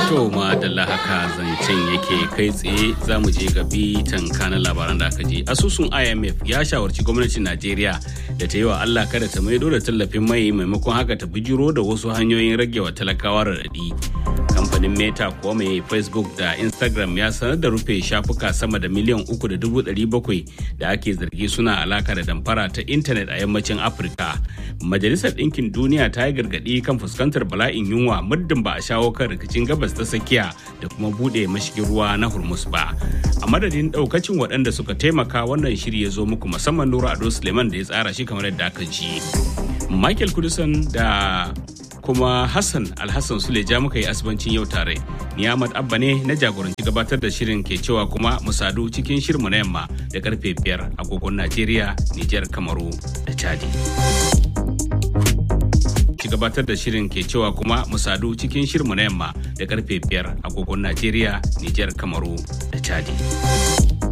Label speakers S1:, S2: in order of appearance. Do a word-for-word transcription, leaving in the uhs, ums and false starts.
S1: To ma dalla haka zancen yake kai tsaye za mu je ga bitan kanan labaran da aka je. Asusun I M F ya shawarci gwamnatin Najeriya da ta yi wa Allah kada ta maido da tallafin mai maimakon haka ta bijiro da wasu hanyoyin rage wa talakawa raɗaɗi. Kamfanin Meta kuwa mai Facebook da Instagram ya sanar da rufe shafuka sama da miliyan uku da dubu ɗari bakwai da ake zargi suna alaka da damfara ta intanet a yammacin Afirka. Majalisar Ɗinkin Duniya ta yi gargaɗi kan fuskantar bala'in yunwa muddin ba a shawo kan rikicin gabas ta tsakiya da kuma buɗe mashigin ruwa na Hormuz ba. A madadin ɗaukacin waɗanda suka taimaka wannan shiri ya zo muku musamman Nura Ado Suleiman da ya tsara shi kamar yadda aka ji. Michael Kudusan da kuma Hassan Alhassan Suleja muka yi asibancin yau tare. Ni Ahmad Abba ne na jagoranci gabatar da shirin ke cewa kuma mu sadu cikin shirmu na yamma da karfe biyar agogon Najeriya, Nijar, Kamaru da Chadi. Ci gabatar da shirin ke cewa kuma mu sadu cikin shirmu na yamma da karfe biyar agogon Najeriya, Nijar, Kamaru da Chadi.